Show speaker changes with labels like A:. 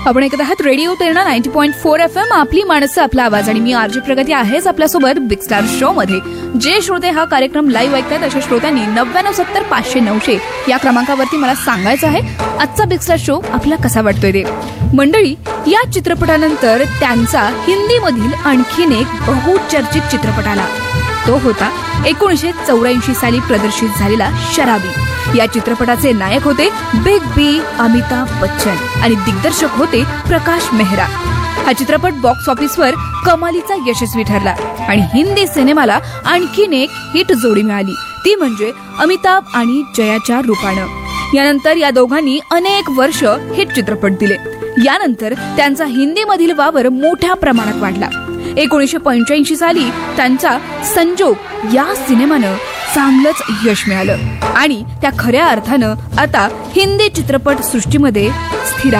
A: आपण ऐकत आहात रेडिओ प्रेरणा 90.4 FM, आपली माणसं आपला आवाज. आणि मी आरजे प्रगती आहेच आपल्यासोबत बिग स्टार शो मध्ये. जे श्रोते हा कार्यक्रम लाईव्ह ऐकतात अशा श्रोत्यांनी 9970 500 900 या क्रमांकावरती मला सांगायचं आहे आजचा बिग स्टार शो आपला कसा वाटतोय ते. मंडळी, या चित्रपटानंतर त्यांचा हिंदीमधील आणखीन एक बहुचर्चित चित्रपट आला. तो होता 1984 साली प्रदर्शित झालेला शराबी. या चित्रपटाचे नायक होते बिग बी अमिताभ बच्चन आणि दिग्दर्शक होते प्रकाश मेहरा. हा चित्रपट बॉक्स ऑफिसवर कमालीचा यशस्वी ठरला आणि हिंदी सिनेमाला आणखीन एक हिट जोडी मिळाली, ती म्हणजे अमिताभ आणि जयाच्या रूपानं. यानंतर या दोघांनी अनेक वर्ष हिट चित्रपट दिले. यानंतर त्यांचा हिंदीमधील वावर मोठ्या प्रमाणात वाढला. 1985 साली त्यांचा संजोग या सिनेमानं चांगलंच यश मिळालं आणि त्या खऱ्या अर्थानं आता हिंदी चित्रपट सृष्टीमध्ये स्थिरावल्या.